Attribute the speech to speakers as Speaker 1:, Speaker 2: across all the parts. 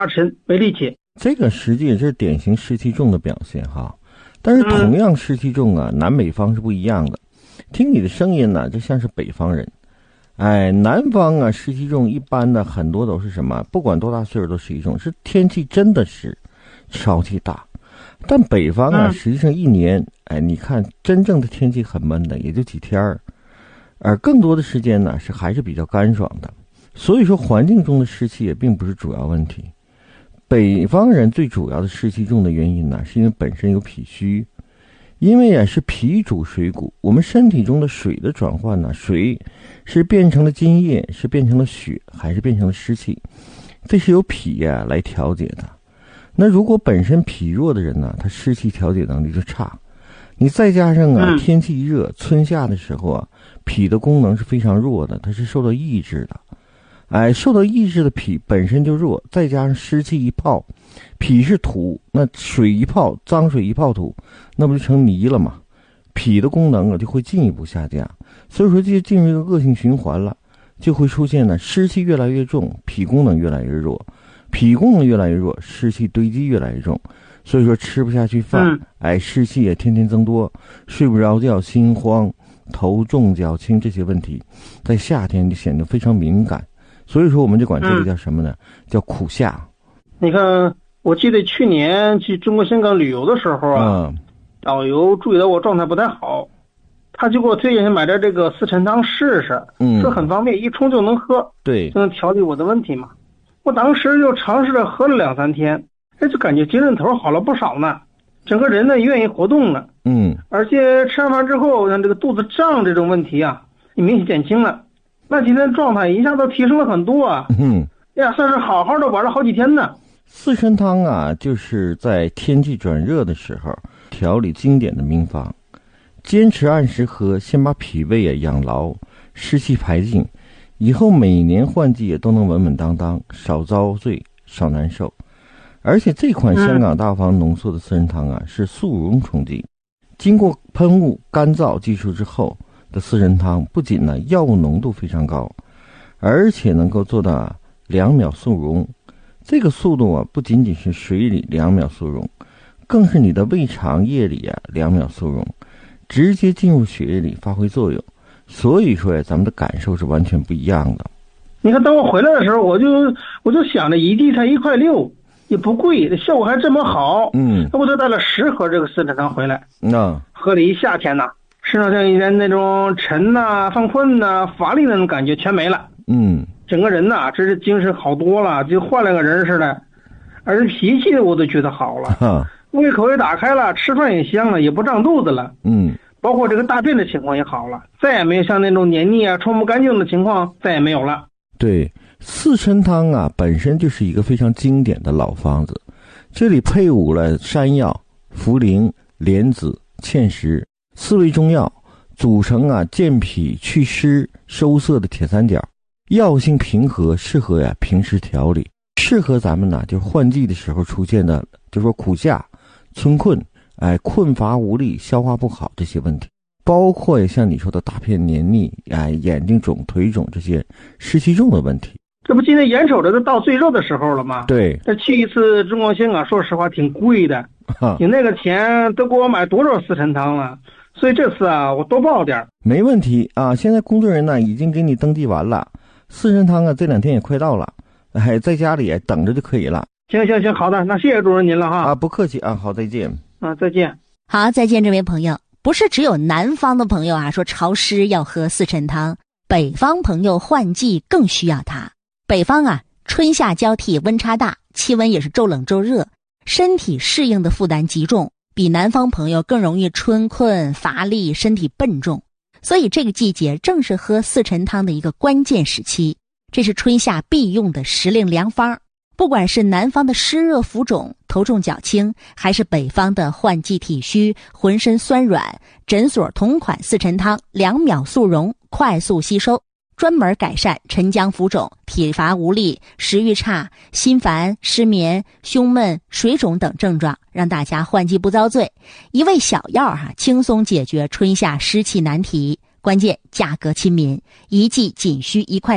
Speaker 1: 沉没力气。
Speaker 2: 这个实际也是典型湿气重的表现哈。但是同样湿气重啊，南北方是不一样的。听你的声音呢，就像是北方人。南方啊湿气重，一般的很多都是什么？不管多大岁数都湿气重，是天气真的是潮气大。但北方啊，实际上一年，你看真正的天气很闷的，也就几天儿，而更多的时间呢还是比较干爽的。所以说，环境中的湿气也并不是主要问题。北方人最主要的湿气重的原因呢，是因为本身有脾虚。因为是脾主水谷，我们身体中的水的转换呢，水是变成了津液，是变成了血，还是变成了湿气，这是由脾来调节的。那如果本身脾弱的人呢，他湿气调节能力就差。你再加上天气一热，春夏的时候脾的功能是非常弱的，它是受到抑制的。受到抑制的脾本身就弱，再加上湿气一泡，脾是土，那水一泡，脏水一泡土，那不就成泥了吗？脾的功能就会进一步下降，所以说就进入一个恶性循环了，就会出现湿气越来越重，脾功能越来越弱，脾功能越来越弱，湿气堆积越来越重，所以说吃不下去饭，湿气也天天增多，睡不着觉，心慌，头重脚轻，这些问题在夏天就显得非常敏感。所以说我们就管这个叫什么呢？叫苦夏。
Speaker 1: 你看，我记得去年去中国香港旅游的时候导游注意到我状态不太好，他就给我推荐买点这个四陈汤试试，说很方便，一冲就能喝，
Speaker 2: 对，
Speaker 1: 就能调理我的问题嘛。我当时就尝试着喝了2-3天，就感觉精神头好了不少呢，整个人呢愿意活动了，而且吃完饭之后，像这个肚子胀这种问题也明显减轻了。那今天状态一下子提升了很多算是好好的玩了好几天呢。
Speaker 2: 四神汤就是在天气转热的时候调理经典的名方，坚持按时喝，先把脾胃养牢，湿气排尽，以后每年换季都能稳稳当当，少遭罪，少难受。而且这款香港大方浓缩的四神汤是速溶冲剂，经过喷雾干燥技术之后的四神汤，不仅药物浓度非常高，而且能够做到2秒速溶。这个速度不仅仅是水里2秒速溶，更是你的胃肠液里2秒速溶，直接进入血液里发挥作用。所以说咱们的感受是完全不一样的。
Speaker 1: 你看，当我回来的时候，我就想着一剂才1.6块，也不贵，效果还这么好。那我就带了10盒这个四神汤回来，喝了一夏天呢，身上像以前那种沉犯困乏力那种感觉全没了。整个人真是精神好多了，就换了个人似的，而脾气我都觉得好了，胃口也打开了，吃饭也香了，也不胀肚子了。包括这个大便的情况也好了，再也没有像那种黏腻冲不干净的情况再也没有了。
Speaker 2: 对，四神汤本身就是一个非常经典的老方子，这里配伍了山药、茯苓、莲子、芡实4味中药，组成健脾祛湿收涩的铁三角，药性平和，适合平时调理，适合咱们就是换季的时候出现的，就是说苦夏、春困，困乏无力、消化不好这些问题，包括也像你说的大便黏腻，眼睛肿、腿肿这些湿气重的问题。
Speaker 1: 这不今年眼瞅着都到最热的时候了吗？
Speaker 2: 对，
Speaker 1: 这去一次中国香港，说实话挺贵的，你那个钱都给我买多少四神汤了？所以这次我多报点。
Speaker 2: 没问题现在工作人员已经给你登记完了，四神汤这2天也快到了，在家里等着就可以了。
Speaker 1: 行，好的，那谢谢主任您了哈。
Speaker 2: 不客气好，再见。
Speaker 1: 再见。
Speaker 3: 好，再见，这位朋友。不是只有南方的朋友说潮湿要喝四神汤，北方朋友换季更需要它。北方春夏交替，温差大，气温也是骤冷骤热，身体适应的负担极重，比南方朋友更容易春困乏力，身体笨重。所以这个季节正是喝四神汤的一个关键时期，这是春夏必用的时令良方。不管是南方的湿热浮肿、头重脚轻，还是北方的换季体虚、浑身酸软，诊所同款四神汤2秒速溶，快速吸收，专门改善沉僵浮肿、体乏无力、食欲差、心烦、失眠、胸闷、水肿等症状，让大家换季不遭罪。一味小药轻松解决春夏湿气难题。关键价格亲民，一剂仅需1.6块，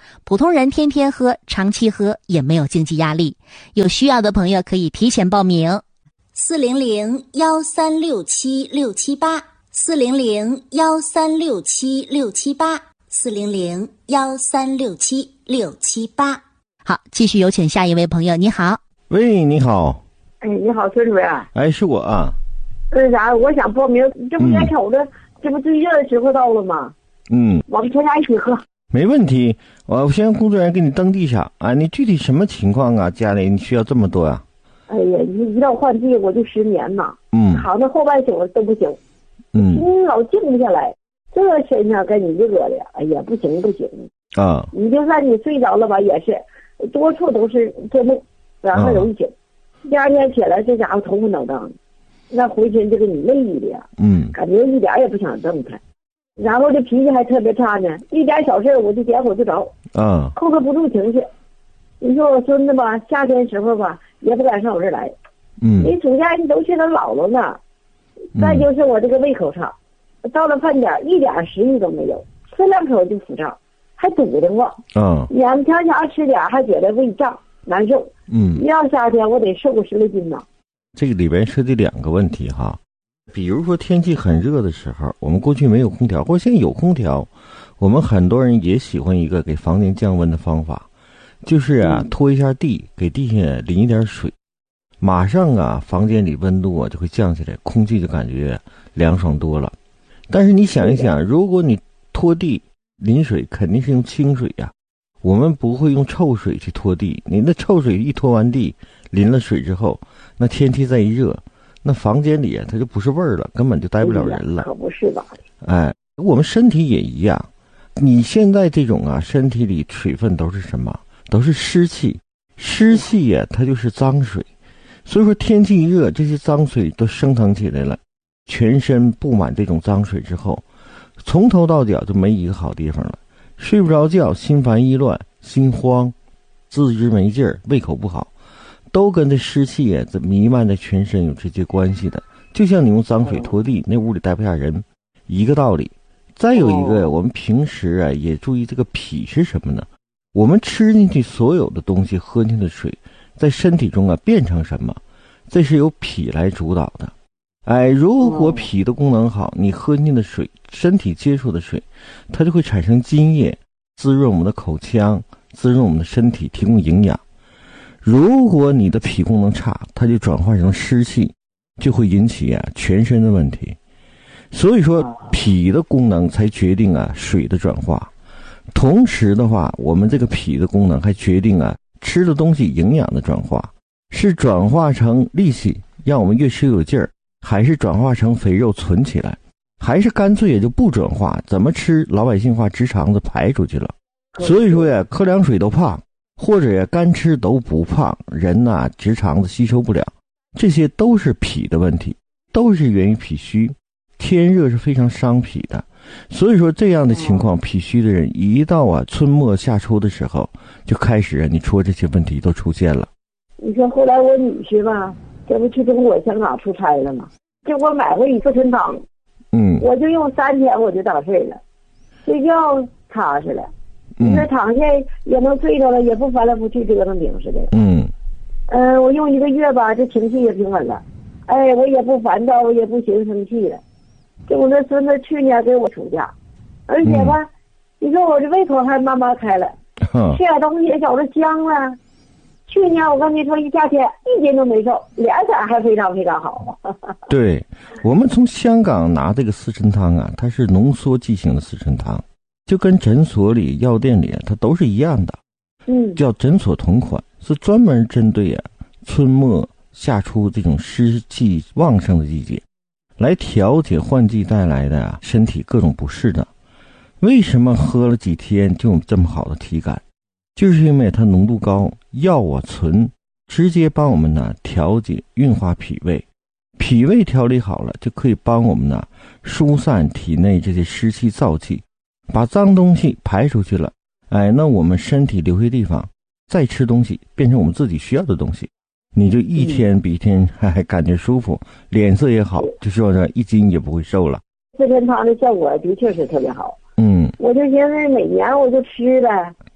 Speaker 3: 普通人天天喝、长期喝也没有经济压力。有需要的朋友可以提前报名。400-1367-678，400-1367-678，400-1367-678。好，继续有请下一位朋友。你好。
Speaker 2: 喂，你好。
Speaker 4: 哎，你好，孙主任。
Speaker 2: 哎，是我啊。
Speaker 4: 那啥，我想报名，这不眼瞅着，这不最热的时候到了吗？我们全家一起喝。
Speaker 2: 没问题，我先让工作人员给你登记上啊。你具体什么情况啊？家里你需要这么多啊？
Speaker 4: 哎呀，一到换季我就失眠呐。躺到后半宿都不行。老静不下来，这身上跟你热的，哎呀，不行啊！你就算你睡着了吧，也是多处都是做梦，然后容易醒。第二天起来，这家伙头昏脑胀，那浑身就给你累的呀。感觉一点也不想动弹。然后这脾气还特别差呢，一点小事我就点火就着，控制不住情绪。你说我孙子吧，夏天时候吧也不敢上我这儿来，你暑假你都去他姥姥呢。再就是我这个胃口差，到了饭点一点食欲都没有，吃两口就腹胀，还堵得慌。勉强吃点还觉得胃胀难受。要夏天我得瘦个10来斤呢。
Speaker 2: 这个里边涉及2个问题哈。比如说天气很热的时候，我们过去没有空调，或者现在有空调，我们很多人也喜欢一个给房间降温的方法，就是拖一下地，给地下淋一点水，马上房间里温度就会降下来，空气就感觉凉爽多了。但是你想一想，如果你拖地淋水，肯定是用清水呀，我们不会用臭水去拖地。你那臭水一拖完地，淋了水之后，那天气再一热，那房间里它就不是味儿了，根本就待不了人了。
Speaker 4: 可不是吧？
Speaker 2: 我们身体也一样。你现在这种身体里水分都是什么？都是湿气。湿气它就是脏水。所以说天气一热，这些脏水都升腾起来了，全身布满这种脏水之后，从头到脚就没一个好地方了，睡不着觉，心烦意乱，心慌，自知没劲儿，胃口不好，都跟这湿气这弥漫在全身有直接关系的。就像你用脏水拖地，那屋里待不下人，一个道理。再有一个，我们平时也注意这个脾是什么呢？我们吃进去所有的东西，喝进去的水，在身体中变成什么？这是由脾来主导的。如果脾的功能好，你喝进的水，身体接触的水，它就会产生津液，滋润我们的口腔，滋润我们的身体，提供营养。如果你的脾功能差，它就转化成湿气，就会引起全身的问题。所以说脾的功能才决定水的转化。同时的话，我们这个脾的功能还决定吃的东西营养的转化，是转化成力气让我们越吃越有劲儿，还是转化成肥肉存起来，还是干脆也就不转化，怎么吃老百姓话直肠子排出去了。所以说喝凉水都胖，或者干吃都不胖，人直肠子吸收不了，这些都是脾的问题，都是源于脾虚。天热是非常伤脾的，所以说这样的情况，脾虚的人一到春末夏初的时候，就开始你说这些问题都出现了。
Speaker 4: 你说后来我女婿吧，这不去中国香港出差了吗？结果买回一个参汤，我就用3天我就打睡了，睡觉踏实了。你说躺下也能睡着了，也不翻来覆去折腾顶似的。我用1个月吧，这情绪也平稳了。我也不烦躁，我也不生气了。就我那孙子去年给我出嫁，而且吧，你说我这胃口还慢慢开了，吃点东西也觉着香了。去年我跟你说，一夏天1斤都没瘦，脸色还非常非常好。
Speaker 2: 对，我们从香港拿这个四神汤它是浓缩剂型的四神汤，就跟诊所里药店里它都是一样的。叫诊所同款，是专门针对春末夏初这种湿气旺盛的季节，来调节换季带来的身体各种不适的。为什么喝了几天就有这么好的体感？就是因为它浓度高，药醇直接帮我们调节运化脾胃，脾胃调理好了，就可以帮我们疏散体内这些湿气燥气，把脏东西排出去了。那我们身体留下地方再吃东西，变成我们自己需要的东西，你就一天比一天还感觉舒服，脸色也好，就说1斤也不会瘦了。
Speaker 4: 四神汤的效果的确是特别好。我就寻思每年我就吃呗，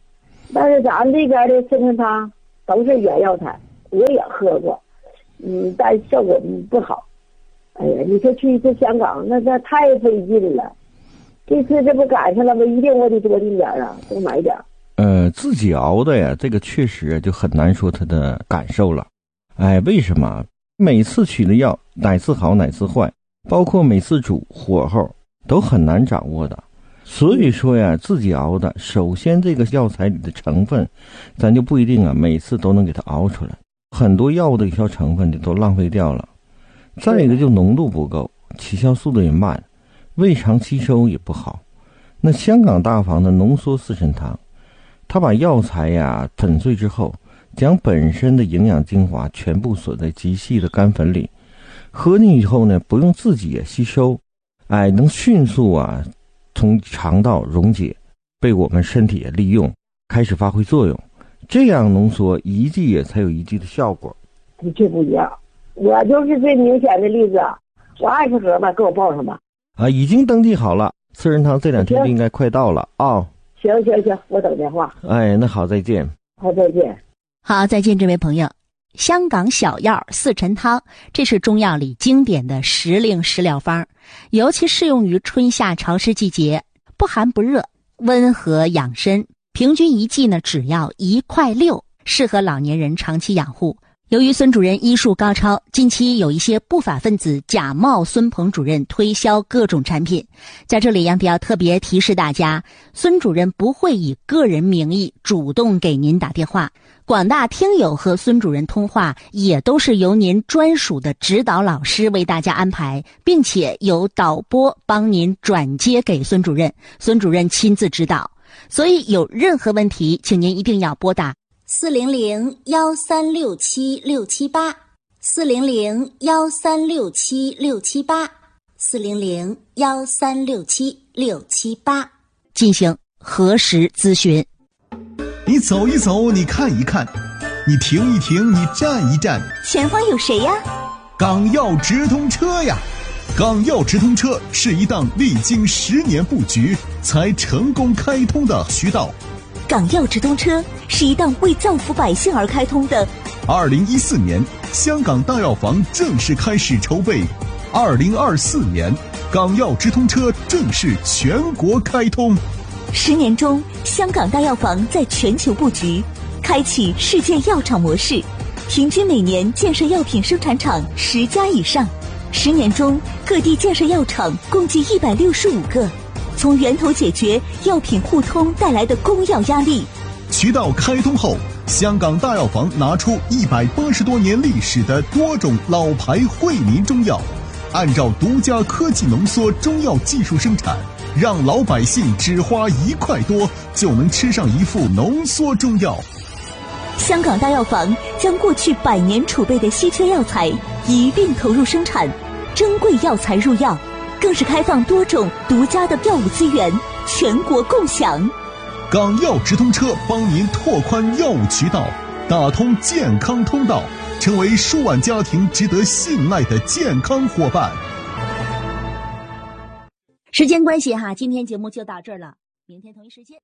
Speaker 4: 但是咱这边的四神汤都是原药材，我也喝过，但效果不好。哎呀，你说去一次香港，那太费劲了。这次这不赶上了吗？一定我得多订点啊，多买点。
Speaker 2: 自己熬的呀，这个确实就很难说它的感受了。哎，为什么？每次取的药哪次好哪次坏，包括每次煮火候都很难掌握的。所以说呀，自己熬的，首先这个药材里的成分，咱就不一定每次都能给它熬出来，很多药物的有效成分就都浪费掉了。再一个就浓度不够，起效速度也慢，胃肠吸收也不好。那香港大房的浓缩四神汤，它把药材呀粉碎之后，将本身的营养精华全部锁在极细的干粉里，喝进以后呢，不用自己也吸收，能迅速从肠道溶解，被我们身体也利用，开始发挥作用。这样浓缩一剂也才有一剂的效果。
Speaker 4: 这不一样，我就是最明显的例子，我20盒吧，给我报上吧。
Speaker 2: 已经登记好了，四神汤这2天就应该快到了啊。
Speaker 4: 行，我等电话。
Speaker 2: 那好，再见。
Speaker 4: 好，再见。
Speaker 3: 好，再见，这位朋友。香港小药四陈汤，这是中药里经典的时令食疗方，尤其适用于春夏潮湿季节，不寒不热，温和养身。平均一剂呢只要1.6块，适合老年人长期养护。由于孙主任医术高超，近期有一些不法分子假冒孙鹏主任推销各种产品。在这里杨迪要特别提示大家，孙主任不会以个人名义主动给您打电话，广大听友和孙主任通话也都是由您专属的指导老师为大家安排，并且由导播帮您转接给孙主任，孙主任亲自指导。所以有任何问题，请您一定要拨打400-1367-678 400-1367-678 400-1367-678进行核实咨询。
Speaker 5: 你走一走，你看一看，你停一停，你站一站，
Speaker 6: 前方有谁呀？
Speaker 5: 港药直通车呀！港药直通车是一档历经10年布局才成功开通的渠道。
Speaker 6: 港药直通车是一档为造福百姓而开通的。
Speaker 5: 2014年，香港大药房正式开始筹备。2024年，港药直通车正式全国开通。
Speaker 6: 10年中，香港大药房在全球布局，开启世界药厂模式，平均每年建设药品生产厂10家以上。10年中，各地建设药厂共计165个。从源头解决药品互通带来的供药压力。
Speaker 5: 渠道开通后，香港大药房拿出180多年历史的多种老牌惠民中药，按照独家科技浓缩中药技术生产，让老百姓只花1块多就能吃上一副浓缩中药。
Speaker 6: 香港大药房将过去100年储备的稀缺药材一并投入生产，珍贵药材入药，更是开放多种独家的药物资源，全国共享。
Speaker 5: 港药直通车帮您拓宽药物渠道，打通健康通道，成为数万家庭值得信赖的健康伙伴。
Speaker 3: 时间关系今天节目就到这儿了，明天同一时间。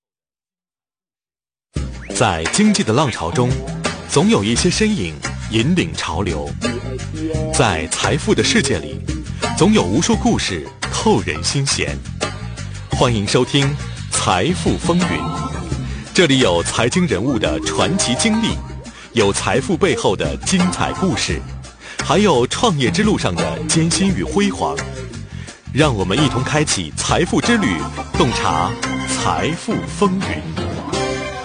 Speaker 7: 在经济的浪潮中，总有一些身影引领潮流；在财富的世界里，总有无数故事透人心弦。欢迎收听《财富风云》，这里有财经人物的传奇经历，有财富背后的精彩故事，还有创业之路上的艰辛与辉煌。让我们一同开启财富之旅，洞察财富风云。